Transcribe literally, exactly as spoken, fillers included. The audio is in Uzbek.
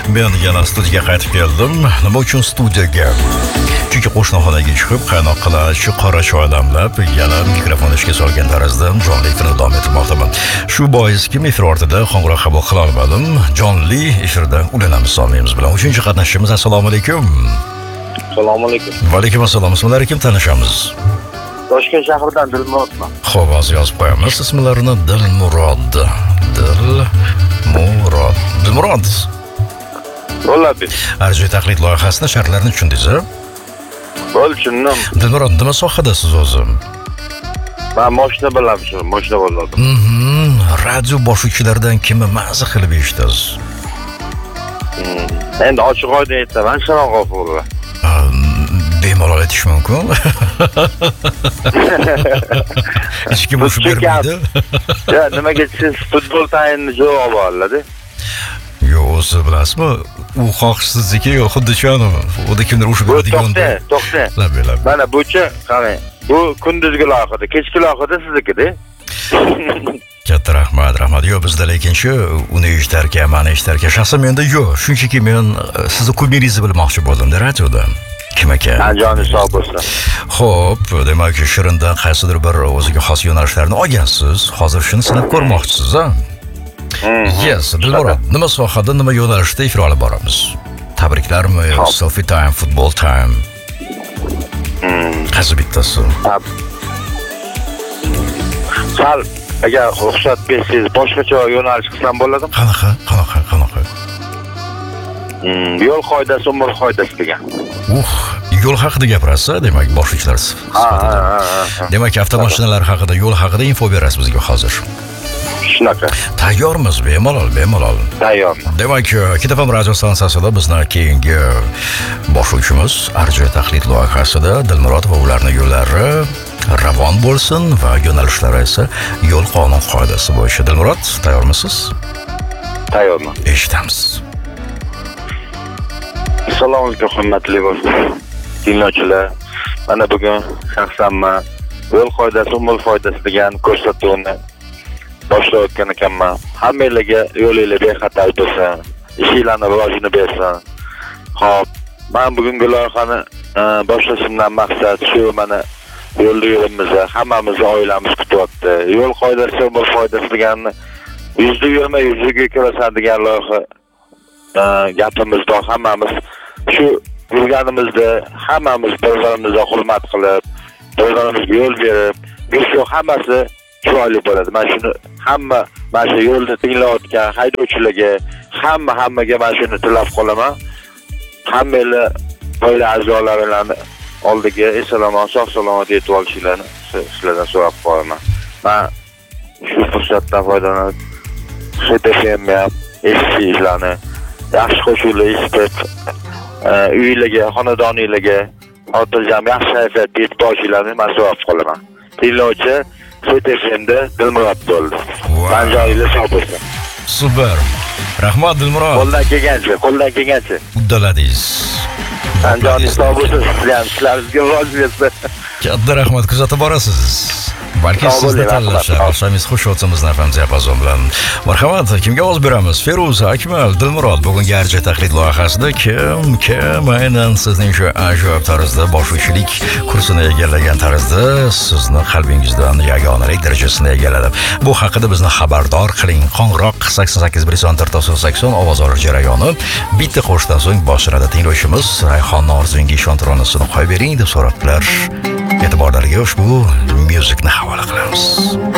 men yana studiyaga qaytib keldim. Nima uchun studiyaga? Chunki qo'shnixonaga chiqib, qaynoq qilish, qora choy damlab, yana mikrofon ishga solgan tarzda jonli efirni davom ettirmoqdaman. Shu bois kim efir ortida qo'ng'iroq qabul qila olmadim. Jonli efirda ulanamiz sonimiz bilan. uchinchi qatnashchimiz assalomu alaykum. Assalomu alaykum. Va alaykum assalom. Ismlari kim, tanishamiz? Toshkent shahridan Dilmurodman. Xo'p, hozir yozib qo'yamiz ismlarini. Dilmurod. Dilmurod. Dilmurod. Bo'ladi. Arzu taqlid loyihasini shartlarini tushundingiz-a? Bo'l tushundim. Dilmurod, nima sohadasiz o'zi? Men mashina bilan mashina boladim. Mhm. Radio boshlovchilaridan kimni mazza qilib eshitasiz? Endi ochiq oydin aytaman, Sharon G'ofurova. Bemalol aytish mumkin. Hech kim ushbu bermaydi. Ya, nimaga siz futbol tayinni javob oladi? Yo'q, o'zi bilasizmi? U xohishsizniki yo'q, xuddi shunimi? Unda kimdir ushbu beradigan. To'xta, to'xta. Labi-labi. Mana bucha, qarang. Bu kunduzgi loyihada, kechki loyihada sizniki-da. Katta rahmat, rahmat. Yo'q, bizda lekin-chi, uni eshitarkan, meni eshitarkan, shaxsan menda yo'q. Shunchaki men sizni kulmingizni bilmoqchi bo'ldim-da radioda. Kim ekan? Anjoni sog' bo'lsin. Xo'p, demak, Shirindan qaysidir bir o'ziga xos yo'nalishlarni olgansiz. Hozir shuni sinab ko'rmoqchisiz-a? Yes, Dilmurod, nima sohada, nima yo'nalishda efir olib boramiz? Tabriklarmi, selfie time, football time? Qaysi bittasi? Sal, agar ruxsat bersangiz, boshqacha yo'nalish qilsam bo'ladimi? Qanaqa, qanaqa, qanaqa? Yo'l qoidasi, umr qoidasi degan. Uh, yo'l haqida gapirasiz, demak, boshlovchilar sifatida. Demak, avtomashinalar haqida, yo'l haqida info berasiz bizga hozir. Shunaqa. Tayyormiz, bemalol, bemalol. Tayyorman. Demak, Kitafam radio stansiyasida bizni keyingi boshlovchimiz Arju taqlid loyihasida Dilmurod va ularning yo'llari ravon bo'lsin va yo'nalishlari esa yo'l qonun qoidasi bo'yicha. Dilmurod, tayyormisiz? Tayyorman. Eshitamiz. Assalomu alaykum, hurmatli tinglovchilar. Mana bugun shaxsan men yo'l qoidasi, umr foydasi degan ko'rsatuvni boshlayotgan ekanman. Hammalarga yo'lingiz bexatar bo'lsin, ishinglarni rivojini bersin. Xo'p, men bugungi loyihani boshlashimdan maqsad shu, mana yo'lda yuribmiz, hammamizni oilamiz kutyapti. Yo'l qoidasi, umr foydasi deganni yuzda yurma, yuziga kirasan degan loyiha gapimiz bor. Hammamiz shu yurganimizda hammamiz bir-birimizga hurmat qilib, bir-birimizga yo'l berib, shu hammasi chiroyli bo'ladi. Men shuni hamma mana shu yo'lda tinglayotgan haydovchilarga, hamma hammaga men shuni tilab qolaman. Hammalar oila a'zolarini oldiga eson-omon, sog'-salomat yetib olishingizni sizlardan so'rab qolaman. Men shu fursatdan foydalanib H T F M ham eshitishinglarni, yaxshi qo'shiqlar eshitib, uylarga, xonadoninglarga xotirjam yaxshi kayfiyatda yetib olishinglarni men so'rab qolaman. Tinglovchi H T F M'da Dilmurod bo'ldi. Manjoyingiz sog' bo'lsin. Super. Rahmat Dilmurod. Qo'ldan kelgancha, qo'ldan kelgancha. Uddaladingiz. Manjoyingiz sog' bo'lsin. Sizlar ham ishlaringizga rozi bersin. Katta rahmat, kuzatib borasiz. Balki sizni tanlashlar, oshamiz xush o'timiz nafam diapazon bilan. Marhamat, kimga ovoz beramiz? Feruza, Akmal, Dilmurod bugungi Arju taqlid loyihasida kim, kim aynan sizning shu ajoyib tarzda boshlovchilik kursini egallagan tarzda sizni qalbingizdan yagonalik darajasini egalladi. Bu haqida bizni xabardor qiling. Qo'ng'iroq sakson sakkiz bir sakson to'rt sakson ovoz olish jarayoni. Bitta qo'shdan so'ng boshlanadi. Tinglovchimiz Rayhon Norzunga ishontironisini qo'yib bering deb so'rabdilar. E'tiborlarga ushbu muzikni havola qilamiz.